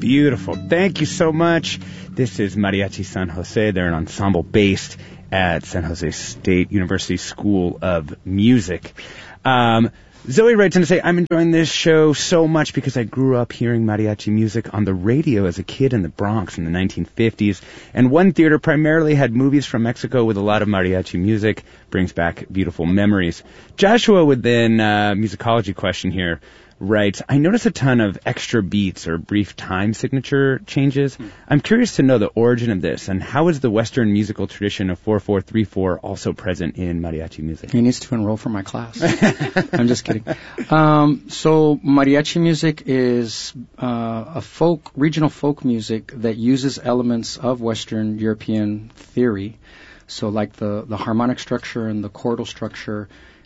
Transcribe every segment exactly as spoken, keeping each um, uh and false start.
beautiful. Thank you so much. This is Mariachi San Jose. They're an ensemble based at San Jose State University School of Music. Um, Zoe writes in to say, I'm enjoying this show so much because I grew up hearing mariachi music on the radio as a kid in the Bronx in the nineteen fifties, and one theater primarily had movies from Mexico with a lot of mariachi music. Brings back beautiful memories. Joshua with an uh, musicology question here writes, I notice a ton of extra beats or brief time signature changes. I'm curious to know the origin of this, and how is the Western musical tradition of four four three four also present in mariachi music? He needs to enroll for my class. I'm just kidding. Um, so mariachi music is uh, a folk, regional folk music that uses elements of Western European theory. So like the, the harmonic structure and the chordal structure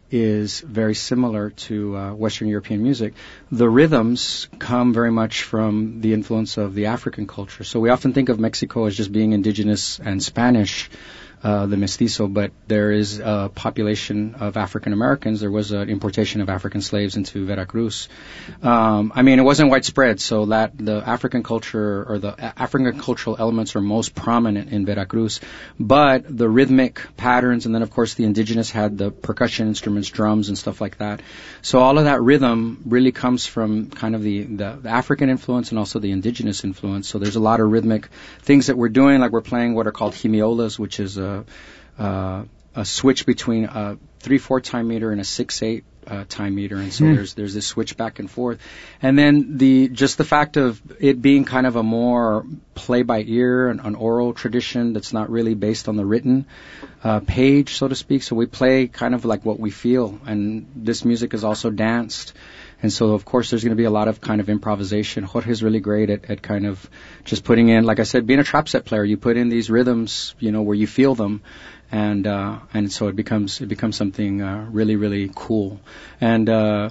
is very similar to uh, Western European music. The rhythms come very much from the influence of the African culture. So we often think of Mexico as just being indigenous and Spanish, uh, the mestizo, but there is a population of African Americans. There was an importation of African slaves into Veracruz. Um, I mean, it wasn't widespread, so that the African culture or the African cultural elements are most prominent in Veracruz. But the rhythmic patterns, and then of course the indigenous had the percussion instruments, drums and stuff like that. So all of that rhythm really comes from kind of the, the, the African influence and also the indigenous influence. So there's a lot of rhythmic things that we're doing, like we're playing what are called hemiolas, which is a Uh, a switch between a three four time meter and a six eight uh, time meter, and so mm. there's there's this switch back and forth, and then the just the fact of it being kind of a more play by ear and an oral tradition that's not really based on the written uh, page, so to speak. So we play kind of like what we feel, and this music is also danced. And so, of course, there's going to be a lot of kind of improvisation. Jorge's really great at, at kind of just putting in, like I said, being a trap set player, you put in these rhythms, you know, where you feel them. And, uh, and so it becomes, it becomes something, uh, really, really cool. And, uh,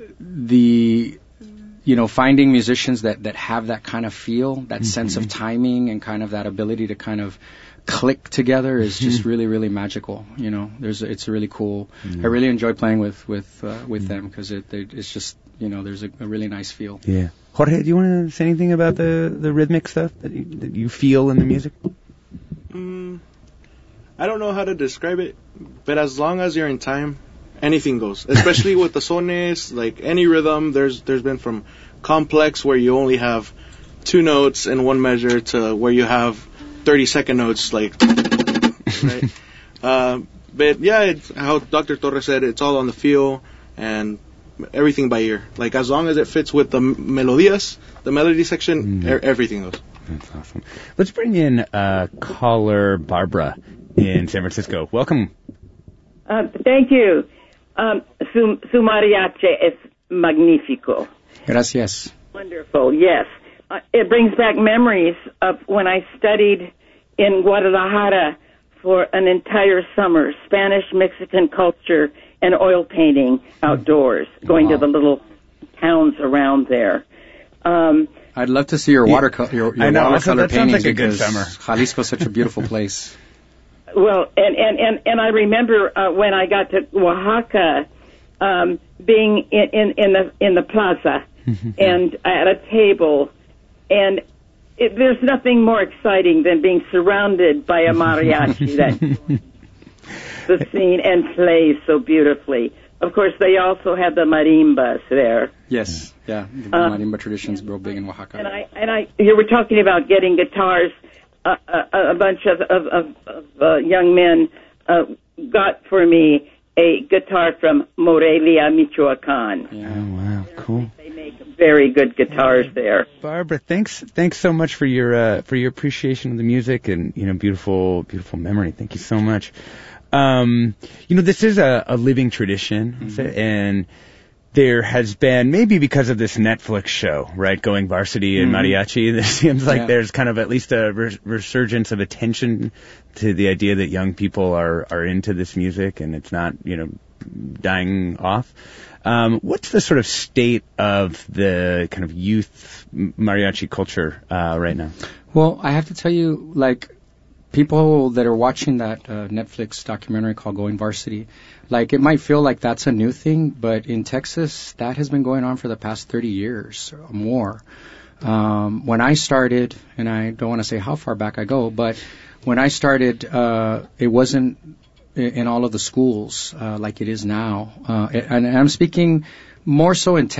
the, you know, finding musicians that, that have that kind of feel, that mm-hmm. sense of timing and kind of that ability to kind of click together is just really, really magical. You know, there's, it's really cool. Mm. I really enjoy playing with, with, uh, with mm. them because it, it, it's just, you know, there's a, a really nice feel. Yeah. Jorge, do you want to say anything about the, the rhythmic stuff that you, that you feel in the music? Mm, I don't know how to describe it, but as long as you're in time, anything goes. Especially with the sones, like any rhythm, there's, there's been from complex where you only have two notes in one measure to where you have thirty second notes, like, right? uh, but yeah, it's how Doctor Torres said, it's all on the feel and everything by ear. Like, as long as it fits with the melodías, the melody section, mm-hmm. er- everything goes. That's awesome. Let's bring in uh, caller Barbara in San Francisco. Welcome. Uh, thank you. Um, su, su mariachi es magnífico. Gracias. Wonderful, yes. Uh, it brings back memories of when I studied in Guadalajara for an entire summer, Spanish Mexican culture and oil painting outdoors, going wow. to the little towns around there. Um, I'd love to see your watercolor your, your I know, watercolor that sounds paintings like a good because summer. Jalisco is such a beautiful place. Well, and and and, and I remember uh, when I got to Oaxaca, um, being in, in in the in the plaza and at a table. And it, there's nothing more exciting than being surrounded by a mariachi that the scene and plays so beautifully. Of course, they also have the marimbas there. Yes, yeah, the uh, marimba tradition's real big in Oaxaca. And I, and I, you were talking about getting guitars. Uh, a, a bunch of, of, of, of uh, young men uh, got for me a guitar from Morelia, Michoacan. Yeah. Oh, wow, cool. They make very good guitars there. Barbara, thanks, thanks so much for your uh, for your appreciation of the music and you know beautiful, beautiful memory. Thank you so much. Um, you know, this is a, a living tradition, mm-hmm. and there has been, maybe because of this Netflix show, right, Going Varsity and mm-hmm. Mariachi, there seems like yeah. there's kind of at least a res- resurgence of attention to the idea that young people are, are into this music and it's not, you know, dying off. Um, what's the sort of state of the kind of youth mariachi culture uh, right now? Well, I have to tell you, like, people that are watching that uh, Netflix documentary called Going Varsity, like it might feel like that's a new thing, but in Texas, that has been going on for the past thirty years or more. Um, when I started, and I don't want to say how far back I go, but when I started, uh, it wasn't in all of the schools uh, like it is now. Uh, and I'm speaking more so in Texas.